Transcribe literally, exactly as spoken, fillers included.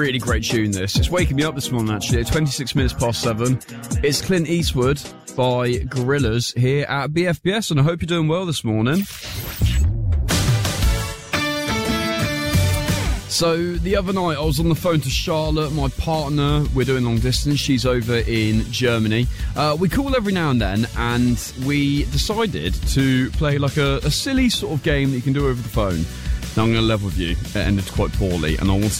really great tune, this. It's waking me up this morning, actually, at twenty-six minutes past seven. It's Clint Eastwood by Gorillaz here at B F B S, and I hope you're doing well this morning. So, the other night, I was on the phone to Charlotte, my partner. We're doing long distance. She's over in Germany. Uh, we call every now and then, and we decided to play like a, a silly sort of game that you can do over the phone. Now, I'm going to level with you. It ended quite poorly, and I wanted